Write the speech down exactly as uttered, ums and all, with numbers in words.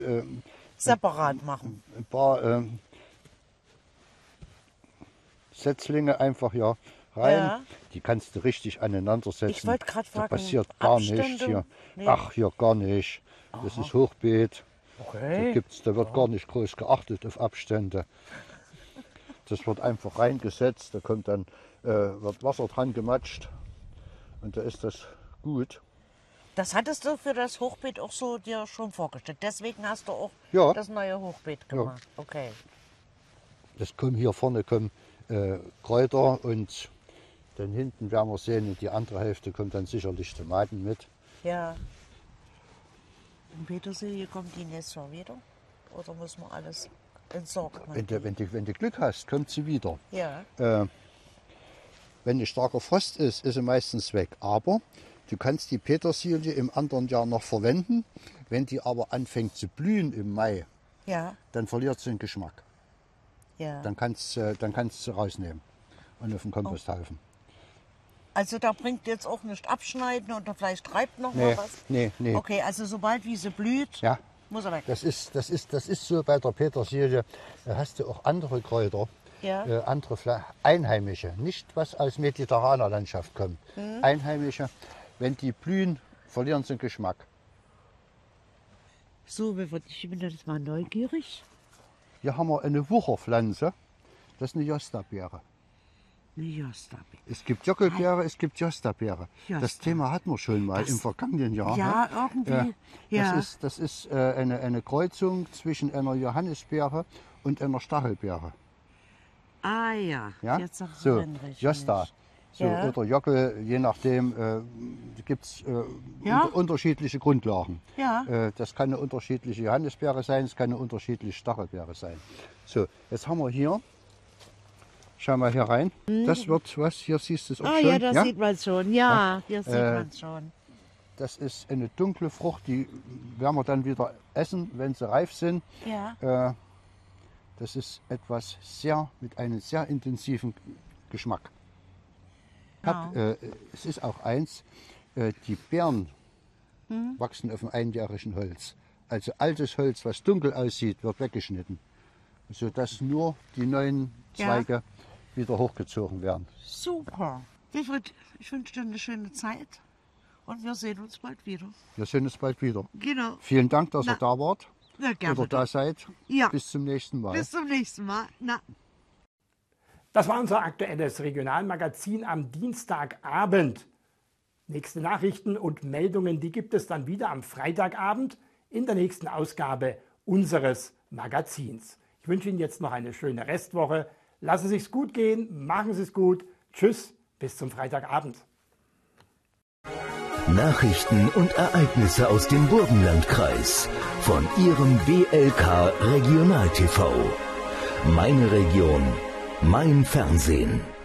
Ähm, separat machen. Ein paar ähm, Setzlinge einfach ja rein. Ja. Die kannst du richtig aneinander setzen. Ich wollte gerade fragen, da passiert gar Abstände? nichts hier. Nee. Ach, hier gar nicht. Das ist Hochbeet. Okay. Da, gibt's, da wird Ja. gar nicht groß geachtet auf Abstände. Das wird einfach reingesetzt, da kommt dann äh, wird Wasser dran gematscht und da ist das gut. Das hattest du für das Hochbeet auch so dir schon vorgestellt. Deswegen hast du auch Ja. das neue Hochbeet gemacht. Ja. Okay. Das kommen hier vorne kommen äh, Kräuter und dann hinten werden wir sehen, und die andere Hälfte kommt dann sicherlich Tomaten mit. Ja. In Petersilie kommt die nächste Jahr wieder? Oder muss man alles entsorgen? Wenn du, wenn, du, wenn du Glück hast, kommt sie wieder. Ja. Äh, wenn ein starker Frost ist, ist sie meistens weg. Aber du kannst die Petersilie im anderen Jahr noch verwenden. Wenn die aber anfängt zu blühen im Mai, Ja. dann verliert sie den Geschmack. Ja. Dann kannst du dann kannst sie rausnehmen und auf den Komposthaufen. Also da bringt jetzt auch nicht abschneiden oder vielleicht treibt noch Nee, mal was? nee, nee. Okay, also sobald wie sie blüht, Ja, muss er weg. das ist, das, ist, das ist so bei der Petersilie. Da hast du auch andere Kräuter, Ja. äh, andere Pfla- einheimische, nicht was aus mediterraner Landschaft kommt. Mhm. Einheimische, wenn die blühen, verlieren sie den Geschmack. So, ich bin jetzt mal neugierig. Hier haben wir eine Wucherpflanze, das ist eine Jostabeere. Ja, stop it. Es gibt Jockelbeere, es gibt Jostabeere. Josta. Das Thema hatten wir schon mal Das- im vergangenen Jahr. Ja, ne? irgendwie. Ja. Das ist, das ist äh, eine, eine Kreuzung zwischen einer Johannisbeere und einer Stachelbeere. Ah ja, Ja? jetzt So, erinnere ich Josta. mich. So, Ja. Oder Jockel, je nachdem, äh, gibt es äh, Ja. unter, unterschiedliche Grundlagen. Ja. Äh, das kann eine unterschiedliche Johannisbeere sein, es kann eine unterschiedliche Stachelbeere sein. So, jetzt haben wir hier, schau mal hier rein, das wird was, hier siehst du es auch Ah schon. ja, das sieht man schon. Ja, hier sieht Äh, man schon. Das ist eine dunkle Frucht, die werden wir dann wieder essen, wenn sie reif sind. Ja. Äh, das ist etwas sehr, mit einem sehr intensiven Geschmack. Ich hab, äh, es ist auch eins, äh, die Beeren Hm? wachsen auf dem einjährigen Holz. Also altes Holz, was dunkel aussieht, wird weggeschnitten, sodass nur die neuen Ja. Zweige wieder hochgezogen werden. Super. Wilfried, ich wünsche dir eine schöne Zeit und wir sehen uns bald wieder. Wir sehen uns bald wieder. Genau. Vielen Dank, dass Na, ihr da wart Na, gerne. oder da seid. Ja. Bis zum nächsten Mal. Bis zum nächsten Mal. Na. Das war unser aktuelles Regionalmagazin am Dienstagabend. Nächste Nachrichten und Meldungen, die gibt es dann wieder am Freitagabend in der nächsten Ausgabe unseres Magazins. Ich wünsche Ihnen jetzt noch eine schöne Restwoche. Lassen Sie es gut gehen, machen Sie es gut. Tschüss, bis zum Freitagabend. Nachrichten und Ereignisse aus dem Burgenlandkreis von Ihrem B L K Regional T V. Meine Region, mein Fernsehen.